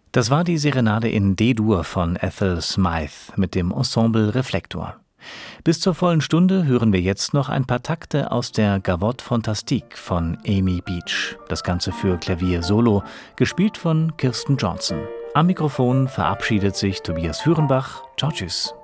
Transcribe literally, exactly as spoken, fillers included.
Das war die Serenade in D-Dur von Ethel Smythe mit dem Ensemble Reflektor. Bis zur vollen Stunde hören wir jetzt noch ein paar Takte aus der Gavotte Fantastique von Amy Beach. Das Ganze für Klavier solo, gespielt von Kirsten Johnson. Am Mikrofon verabschiedet sich Tobias Führenbach. Ciao, tschüss.